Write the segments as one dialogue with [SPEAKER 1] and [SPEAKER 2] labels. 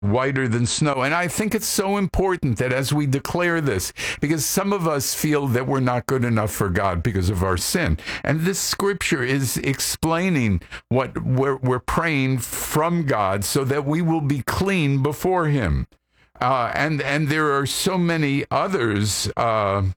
[SPEAKER 1] whiter than snow. And I think it's so important that as we declare this, because some of us feel that we're not good enough for God because of our sin. And this scripture is explaining what we're praying from God so that we will be clean before him. And there are so many others. I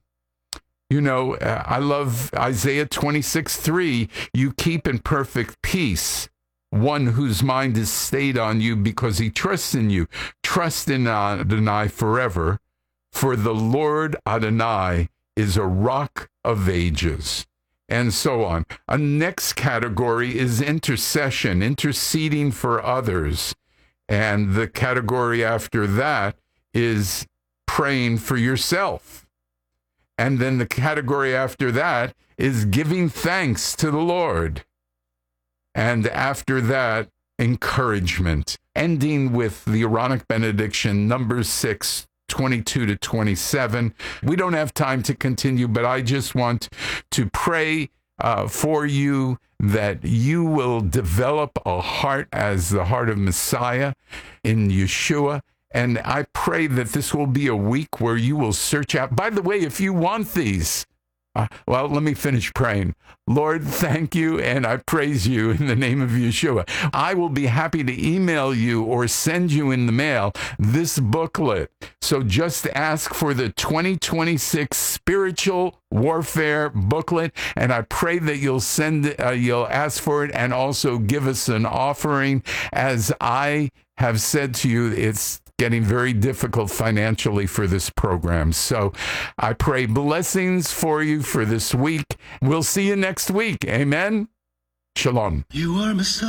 [SPEAKER 1] love Isaiah 26:3. You keep in perfect peace one whose mind is stayed on you because he trusts in you. Trust in Adonai forever, for the Lord Adonai is a rock of ages. And so on. A next category is intercession, interceding for others. And the category after that is praying for yourself. And then the category after that is giving thanks to the Lord. And after that, encouragement, ending with the Aaronic benediction, Numbers 6, 22 to 27. We don't have time to continue, but I just want to pray for you that you will develop a heart as the heart of Messiah in Yeshua. And I pray that this will be a week where you will search out. By the way, if you want these, let me finish praying. Lord, thank you, and I praise you in the name of Yeshua. I will be happy to email you or send you in the mail this booklet. So just ask for the 2026 Spiritual Warfare booklet, and I pray that you'll ask for it and also give us an offering. As I have said to you, it's getting very difficult financially for this program. So I pray blessings for you for this week. We'll see you next week. Amen. Shalom.
[SPEAKER 2] You are Messiah.